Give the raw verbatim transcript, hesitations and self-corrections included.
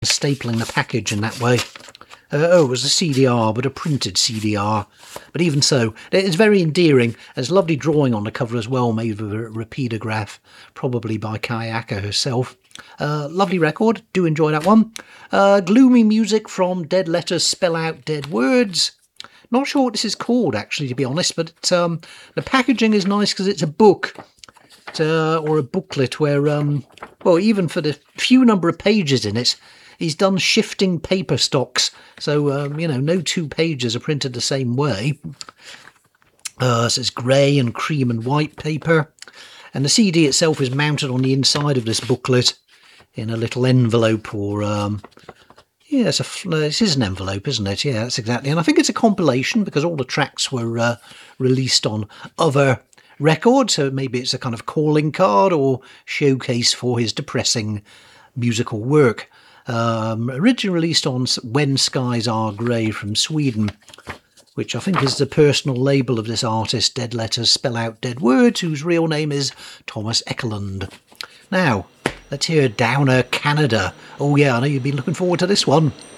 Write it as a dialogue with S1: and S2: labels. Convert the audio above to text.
S1: stapling the package in that way. Uh, oh, it was a C D R, but a printed C D R. But even so, it's very endearing. There's a lovely drawing on the cover as well, made with a rapidograph, probably by Kayaka herself. Uh, lovely record, do enjoy that one. Uh, gloomy music from Dead Letters Spell Out Dead Words. Not sure what this is called, actually, to be honest, but um, the packaging is nice because it's a book. Uh, or a booklet where, um, well, even for the few number of pages in it, he's done shifting paper stocks, so, um, you know, no two pages are printed the same way. Uh, so it's grey and cream and white paper, and the C D itself is mounted on the inside of this booklet in a little envelope, or, um, yeah, it's a, this is an envelope, isn't it? Yeah, that's exactly, and I think it's a compilation, because all the tracks were uh, released on other record, so maybe it's a kind of calling card or showcase for his depressing musical work. Um, originally released on When Skies Are Grey from Sweden, which I think is the personal label of this artist, Dead Letters Spell Out Dead Words, whose real name is Thomas Ekelund. Now, let's hear Downer Canada. Oh yeah, I know you've been looking forward to this one.